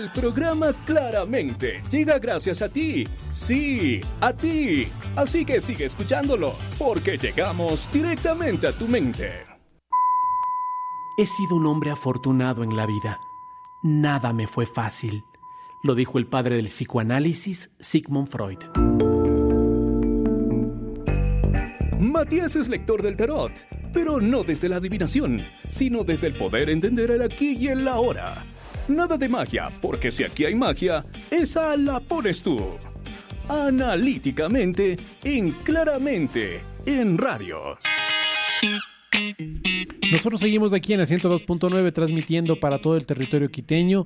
El programa Claramente llega gracias a ti. Sí, a ti. Así que sigue escuchándolo, porque llegamos directamente a tu mente. He sido un hombre afortunado en la vida. Nada me fue fácil, lo dijo el padre del psicoanálisis, Sigmund Freud. Matías es lector del tarot, pero no desde la adivinación, sino desde el poder entender el aquí y el ahora. Nada de magia, porque si aquí hay magia, esa la pones tú. Analíticamente, en Claramente, en radio. Nosotros seguimos aquí en la 102.9 transmitiendo para todo el territorio quiteño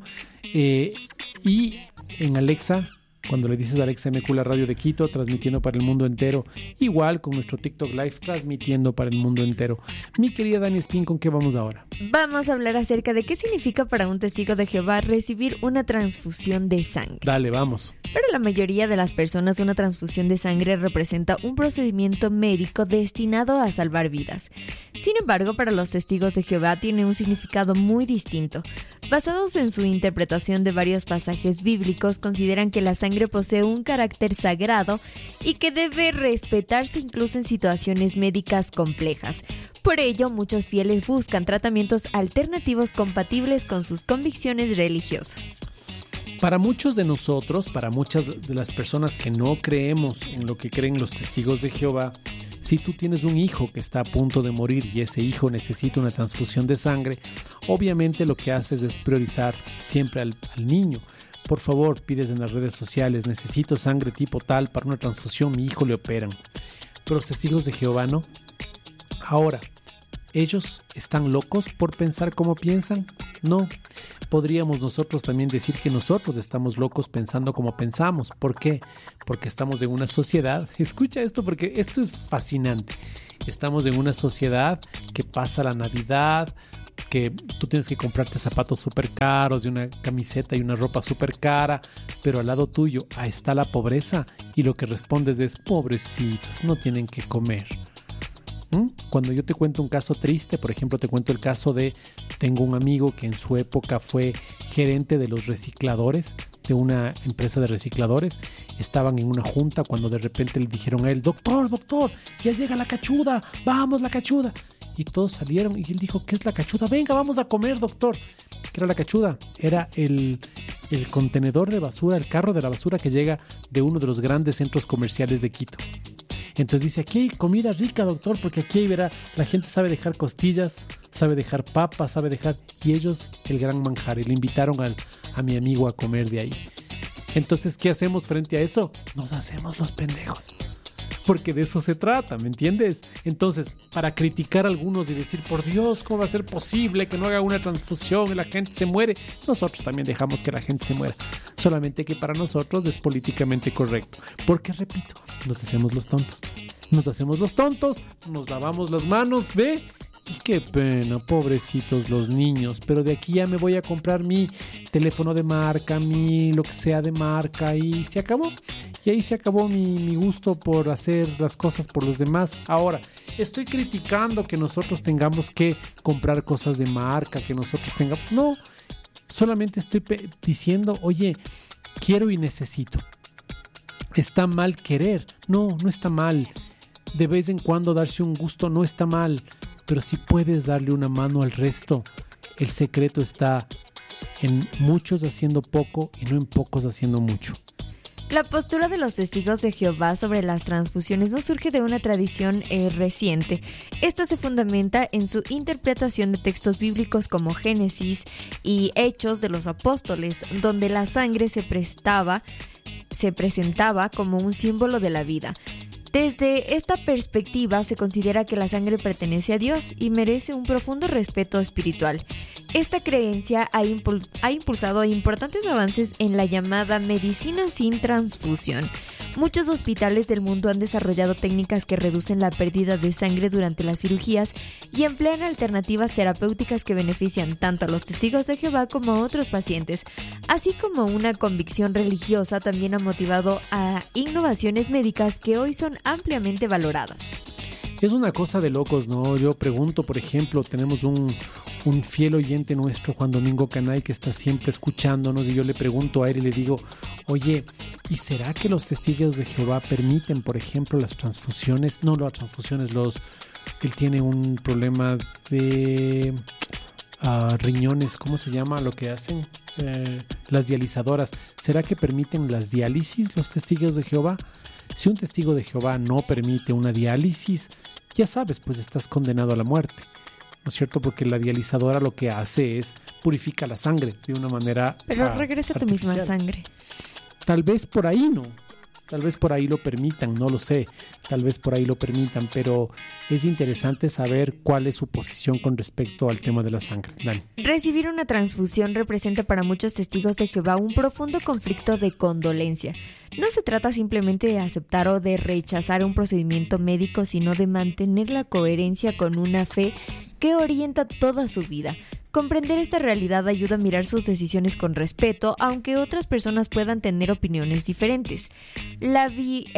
y en Alexa, cuando le dices Alexa MQ, la radio de Quito, transmitiendo para el mundo entero, igual con nuestro TikTok Live transmitiendo para el mundo entero. Mi querida Dani Espín, ¿con qué vamos ahora? Vamos a hablar acerca de qué significa para un testigo de Jehová recibir una transfusión de sangre. Dale, vamos. Para la mayoría de las personas, una transfusión de sangre representa un procedimiento médico destinado a salvar vidas. Sin embargo, para los testigos de Jehová tiene un significado muy distinto. Basados en su interpretación de varios pasajes bíblicos, consideran que la sangre posee un carácter sagrado y que debe respetarse incluso en situaciones médicas complejas. Por ello, muchos fieles buscan tratamientos alternativos compatibles con sus convicciones religiosas. Para muchos de nosotros, para muchas de las personas que no creemos en lo que creen los testigos de Jehová, si tú tienes un hijo que está a punto de morir y ese hijo necesita una transfusión de sangre, obviamente lo que haces es priorizar siempre al niño. Por favor, pides en las redes sociales, necesito sangre tipo tal para una transfusión, mi hijo le operan. Pero los testigos de Jehová no. Ahora, ¿ellos están locos por pensar como piensan? No. Podríamos nosotros también decir que nosotros estamos locos pensando como pensamos. ¿Por qué? Porque estamos en una sociedad, escucha esto porque esto es fascinante, estamos en una sociedad que pasa la Navidad, que tú tienes que comprarte zapatos súper caros y una camiseta y una ropa súper cara, pero al lado tuyo ahí está la pobreza y lo que respondes es pobrecitos, no tienen que comer. Cuando yo te cuento un caso triste, por ejemplo, te cuento el caso de, tengo un amigo que en su época fue gerente de los recicladores, de una empresa de recicladores, estaban en una junta cuando de repente le dijeron a él, doctor, ya llega la cachuda, vamos la cachuda. Y todos salieron y él dijo, ¿qué es la cachuda? Venga, vamos a comer, doctor. ¿Qué era la cachuda? Era el contenedor de basura, el carro de la basura que llega de uno de los grandes centros comerciales de Quito. Entonces dice, aquí hay comida rica, doctor, porque aquí hay, verá, la gente sabe dejar costillas, sabe dejar papas, sabe dejar... Y ellos, el gran manjar, y le invitaron a mi amigo a comer de ahí. Entonces, ¿qué hacemos frente a eso? Nos hacemos los pendejos. Porque de eso se trata, ¿me entiendes? Entonces, para criticar a algunos y decir, por Dios, ¿cómo va a ser posible que no haga una transfusión y la gente se muere? Nosotros también dejamos que la gente se muera. Solamente que para nosotros es políticamente correcto. Porque, repito, nos hacemos los tontos. Nos hacemos los tontos, nos lavamos las manos, ¿ve? Y qué pena, pobrecitos los niños. Pero de aquí ya me voy a comprar mi teléfono de marca, mi lo que sea de marca y se acabó. Y ahí se acabó mi gusto por hacer las cosas por los demás. Ahora, estoy criticando que nosotros tengamos que comprar cosas de marca, que nosotros tengamos... No, solamente estoy diciendo, oye, quiero y necesito. ¿Está mal querer? No, no está mal. De vez en cuando darse un gusto no está mal. Pero si puedes darle una mano al resto, el secreto está en muchos haciendo poco y no en pocos haciendo mucho. La postura de los testigos de Jehová sobre las transfusiones no surge de una tradición reciente. Esta se fundamenta en su interpretación de textos bíblicos como Génesis y Hechos de los Apóstoles, donde la sangre se presentaba como un símbolo de la vida. Desde esta perspectiva se considera que la sangre pertenece a Dios y merece un profundo respeto espiritual. Esta creencia ha impulsado importantes avances en la llamada medicina sin transfusión. Muchos hospitales del mundo han desarrollado técnicas que reducen la pérdida de sangre durante las cirugías y emplean alternativas terapéuticas que benefician tanto a los testigos de Jehová como a otros pacientes. Así como una convicción religiosa también ha motivado a innovaciones médicas que hoy son ampliamente valoradas. Es una cosa de locos, ¿no? Yo pregunto, por ejemplo, tenemos un un fiel oyente nuestro, Juan Domingo Canay, que está siempre escuchándonos, y yo le pregunto a él y le digo, oye, ¿y será que los testigos de Jehová permiten, por ejemplo, las transfusiones? No, las transfusiones, él tiene un problema de riñones, ¿cómo se llama lo que hacen? Las dializadoras. ¿Será que permiten las diálisis los testigos de Jehová? Si un testigo de Jehová no permite una diálisis, ya sabes, pues estás condenado a la muerte, ¿no es cierto? Porque la dializadora lo que hace es purifica la sangre de una manera Pero regresa tu misma sangre. Tal vez por ahí no. Tal vez por ahí lo permitan, no lo sé. Tal vez por ahí lo permitan, pero es interesante saber cuál es su posición con respecto al tema de la sangre. Dani. Recibir una transfusión representa para muchos testigos de Jehová un profundo conflicto de condolencia. No se trata simplemente de aceptar o de rechazar un procedimiento médico, sino de mantener la coherencia con una fe que orienta toda su vida. Comprender esta realidad ayuda a mirar sus decisiones con respeto, aunque otras personas puedan tener opiniones diferentes. La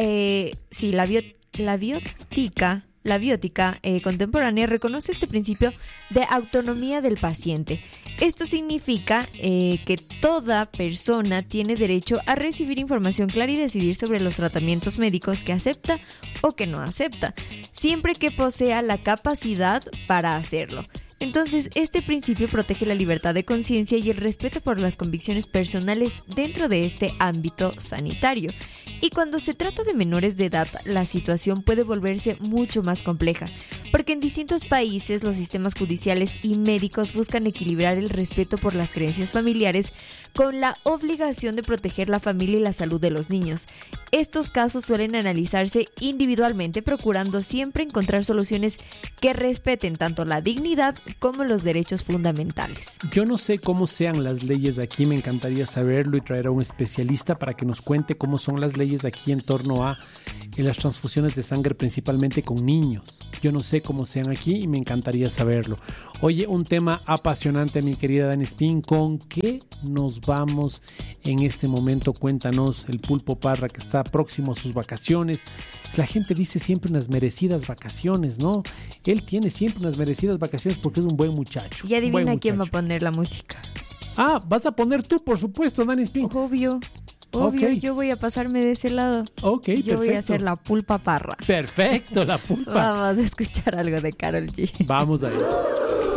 biótica contemporánea reconoce este principio de autonomía del paciente. Esto significa que toda persona tiene derecho a recibir información clara y decidir sobre los tratamientos médicos que acepta o que no acepta, siempre que posea la capacidad para hacerlo. Entonces, este principio protege la libertad de conciencia y el respeto por las convicciones personales dentro de este ámbito sanitario. Y cuando se trata de menores de edad, la situación puede volverse mucho más compleja, porque en distintos países los sistemas judiciales y médicos buscan equilibrar el respeto por las creencias familiares con la obligación de proteger la familia y la salud de los niños. Estos casos suelen analizarse individualmente, procurando siempre encontrar soluciones que respeten tanto la dignidad como los derechos fundamentales. Yo no sé cómo sean las leyes aquí, me encantaría saberlo y traer a un especialista para que nos cuente cómo son las leyes aquí en torno a las transfusiones de sangre, principalmente con niños. Yo no sé cómo sean aquí y me encantaría saberlo. Oye, un tema apasionante, mi querida Dani Spin. ¿Con qué nos vamos en este momento? Cuéntanos, el Pulpo Parra, que está próximo a sus vacaciones. La gente dice siempre unas merecidas vacaciones, ¿no? Él tiene siempre unas merecidas vacaciones porque es un buen muchacho. Y adivina quién va a poner la música. Ah, vas a poner tú, por supuesto, Dani Spin. Obvio, okay. Yo voy a pasarme de ese lado. Ok, yo perfecto. Voy a hacer la Pulpa Parra. Perfecto, la pulpa. Vamos a escuchar algo de Karol G. Vamos a ir.